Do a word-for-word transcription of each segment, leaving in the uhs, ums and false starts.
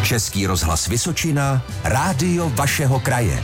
Český rozhlas Vysočina, rádio vašeho kraje.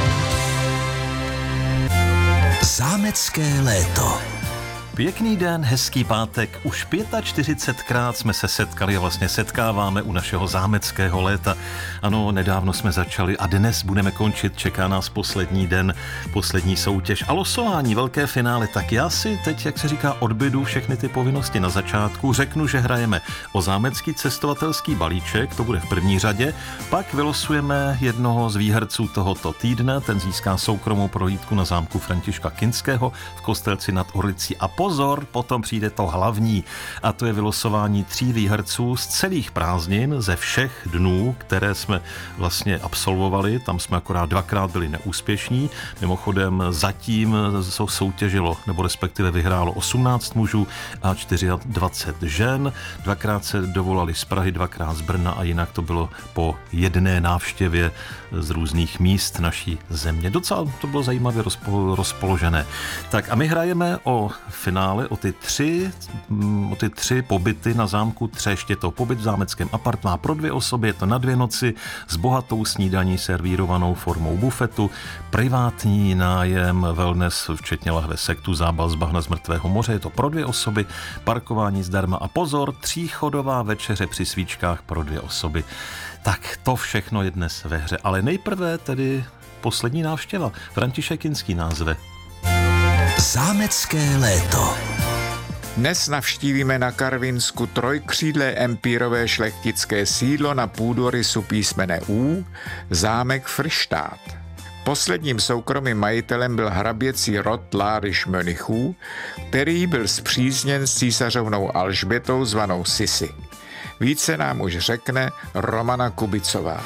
Zámecké léto. Pěkný den, hezký pátek. Už čtyřicetpětkrát jsme se setkali a vlastně setkáváme u našeho zámeckého léta. Ano, nedávno jsme začali a dnes budeme končit. Čeká nás poslední den, poslední soutěž a losování, velké finále. Tak já si teď, jak se říká, odbydu všechny ty povinnosti na začátku. Řeknu, že hrajeme o zámecký cestovatelský balíček, to bude v první řadě. Pak vylosujeme jednoho z výherců tohoto týdne, ten získá soukromou prohlídku na zámku Františka Kinského v Kostelci nad Orlicí. A pozor, potom přijde to hlavní, a to je vylosování tří výherců z celých prázdnin, ze všech dnů, které jsme vlastně absolvovali. Tam jsme akorát dvakrát byli neúspěšní. Mimochodem zatím soutěžilo, nebo respektive vyhrálo osmnáct mužů a dvacet čtyři žen. Dvakrát se dovolali z Prahy, dvakrát z Brna a jinak to bylo po jedné návštěvě z různých míst naší země. Docela to bylo zajímavě rozpo, rozpoložené. Tak a my hrajeme o finále, o ty tři, o ty tři pobyty na zámku Třešť. Je to pobyt v zámeckém apartmá pro dvě osoby, je to na dvě noci s bohatou snídaní servírovanou formou bufetu, privátní nájem, wellness, včetně lahve sektu, zábal z bahna z mrtvého moře, je to pro dvě osoby, parkování zdarma a pozor, tříchodová večeře při svíčkách pro dvě osoby. Tak to všechno je dnes ve hře, ale nejprve tedy poslední návštěva. František Kinský názve. Zámecké léto. Dnes navštívíme na Karvinsku trojkřídlé empírové šlechtické sídlo na půdorysu písmene U, zámek Fryštát. Posledním soukromým majitelem byl hraběcí rod Láryš-Mönichů, který byl spřízněn s císařovnou Alžbětou zvanou Sisi. Více nám už řekne Romana Kubicová.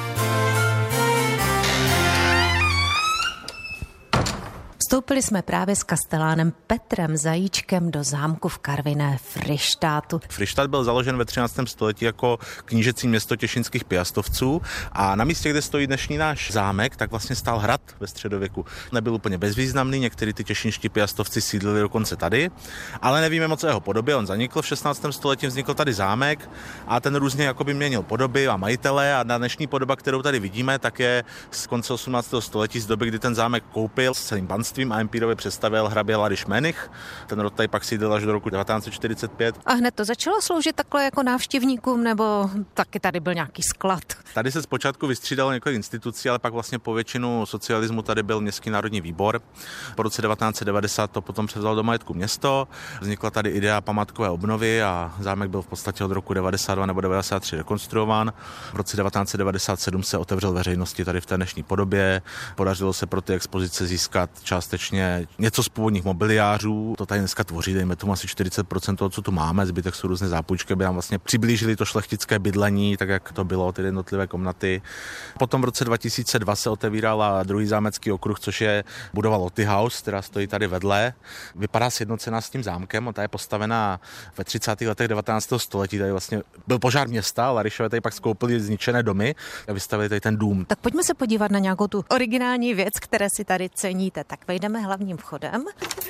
Vstoupili jsme právě s kastelánem Petrem Zajíčkem do zámku v Karviné Fryštátu. Fryštát byl založen ve třináctém století jako knížecí město těšinských piastovců a na místě, kde stojí dnešní náš zámek, tak vlastně stál hrad ve středověku. Nebyl úplně bezvýznamný, někteří ty těšinští piastovci sídlili dokonce tady, ale nevíme moc o jeho podobě. On zanikl v šestnáctém století, vznikl tady zámek a ten různě jakoby měnil podoby a majitele a na dnešní podoba, kterou tady vidíme, tak je z konce osmnáctého století, z doby, kdy ten zámek koupil s celým panstvím a empírově představil hrabě Láryš-Mönych. Ten rod tady pak sídlil až do roku devatenáct set čtyřicet pět. A hned to začalo sloužit takhle jako návštěvníkům, nebo taky tady byl nějaký sklad? Tady se zpočátku vystřídalo několik institucí, ale pak vlastně po většinu socialismu tady byl Městský národní výbor. Po roce devatenáct set devadesát to potom převzalo do majetku město. Vznikla tady idea památkové obnovy a zámek byl v podstatě od roku devadesát dva nebo devadesát tři rekonstruován. V roce devatenáct set devadesát sedm se otevřel veřejnosti tady v té dnešní podobě. Podařilo se pro ty expozice získat částečně něco z původních mobiliářů. To tady dneska tvoří, dejme tomu asi čtyřicet procent toho, co tu máme. Zbytek jsou různé zápůjčky, aby nám vlastně přiblížili to šlechtické bydlení, tak jak to bylo, ty jednotlivé komnaty. Potom v roce dva tisíce dva se otevírala druhý zámecký okruh, což je budova Loty House, která stojí tady vedle. Vypadá sjednocená s tím zámkem, ta je postavená ve třicátých letech devatenáctého století. Tady vlastně byl požár města, Láryšové tady pak skoupili zničené domy a vystavili tady ten dům. Tak pojďme se podívat na nějakou tu originální věc, které si tady ceníte. Tak vejdeme hlavním vchodem.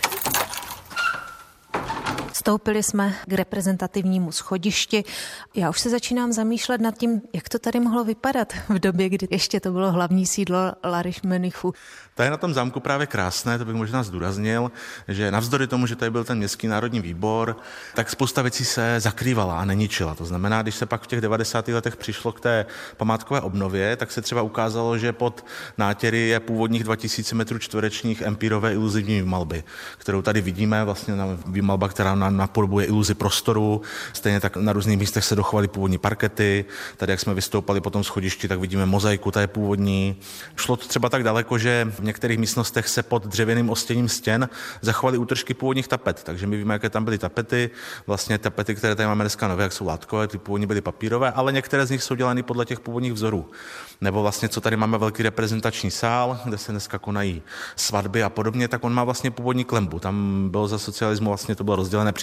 Vstoupili jsme k reprezentativnímu schodišti. Já už se začínám zamýšlet nad tím, jak to tady mohlo vypadat v době, kdy ještě to bylo hlavní sídlo Láryš-Mönichů. To je na tom zámku právě krásné, to bych možná zdůraznil, že navzdory tomu, že tady byl ten Městský národní výbor, tak spousta věcí se zakrývala a neničila. To znamená, když se pak v těch devadesátých letech přišlo k té památkové obnově, tak se třeba ukázalo, že pod nátěry je původních dva tisíce metrů čtverečních empírové iluzivní výmalby, kterou tady vidíme, vlastně na výmalba, která napodobuje iluzi prostoru. Stejně tak na různých místech se dochovaly původní parkety. Tady, jak jsme vystoupali po tom schodišti, tak vidíme mozaiku, ta je původní. Šlo to třeba tak daleko, že v některých místnostech se pod dřevěným ostěním stěn zachovaly útržky původních tapet, takže my víme, jaké tam byly tapety. Vlastně tapety, které tady máme dneska nové, jak jsou látkové, ty původní byly papírové, ale některé z nich jsou dělány podle těch původních vzorů. Nebo vlastně, co tady máme velký reprezentační sál, kde se dneska konají svatby a podobně, tak on má vlastně původní klembu. Tam bylo za socialismu vlastně to bylo rozdělené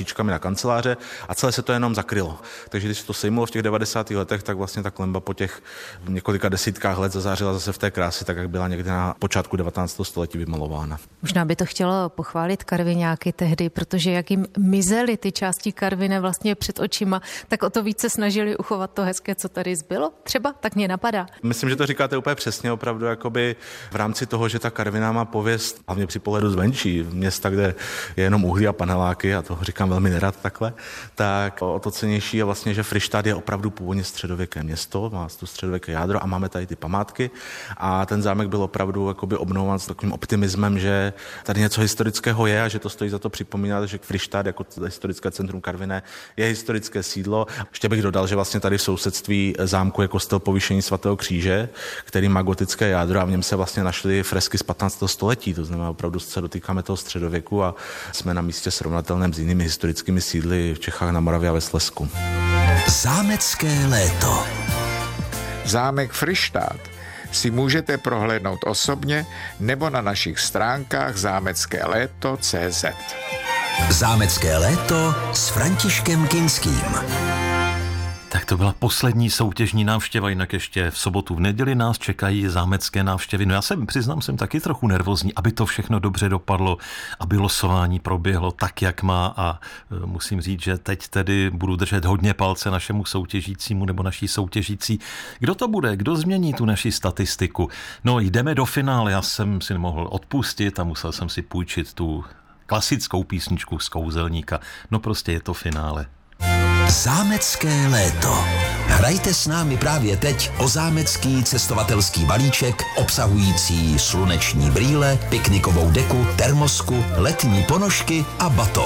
příčkami na kanceláře a celé se to jenom zakrylo. Takže když se to sejmulo v těch devadesátých letech, tak vlastně ta klenba po těch několika desítkách let zazářila zase v té krásy, tak jak byla někdy na počátku devatenáctého století vymalována. Možná by to chtělo pochválit Karviňáky tehdy, protože jak jim mizely ty části Karviné vlastně před očima, tak o to více snažili uchovat to hezké, co tady zbylo. Třeba tak mě napadá. Myslím, že to říkáte úplně přesně, opravdu jakoby v rámci toho, že ta Karviná má pověst, hlavně při pohledu zvenčí, města, kde je jenom uhlí a paneláky, a to říkám velmi nerad takhle, tak o to cenější je vlastně, že Fryštát je opravdu původně středověké město, má to středověké jádro a máme tady ty památky a ten zámek byl opravdu jakoby obnovován s takovým optimismem, že tady něco historického je a že to stojí za to připomínat, že Fryštát jako historické centrum Karviné je historické sídlo. Ještě bych dodal, že vlastně tady v sousedství zámku je kostel Povýšení svatého kříže, který má gotické jádro a v něm se vlastně našly fresky z patnáctého století, to znamená opravdu se dotýkáme toho středověku a jsme na místě srovnatelném s jinými historickými sídly v Čechách, na Moravě a ve Slezsku. Zámecké léto. Zámek Fryštát si můžete prohlédnout osobně nebo na našich stránkách zámecké léto tečka cé zet. Zámecké léto s Františkem Kinským. Tak to byla poslední soutěžní návštěva, jinak ještě v sobotu v neděli nás čekají zámecké návštěvy. No já jsem, přiznám, jsem taky trochu nervózní, aby to všechno dobře dopadlo, aby losování proběhlo tak, jak má a musím říct, že teď tedy budu držet hodně palce našemu soutěžícímu nebo naší soutěžící. Kdo to bude? Kdo změní tu naši statistiku? No jdeme do finále, já jsem si nemohl odpustit a musel jsem si půjčit tu klasickou písničku z Kouzelníka. No prostě je to finále. Zámecké léto. Hrajte s námi právě teď o zámecký cestovatelský balíček obsahující sluneční brýle, piknikovou deku, termosku, letní ponožky a baton.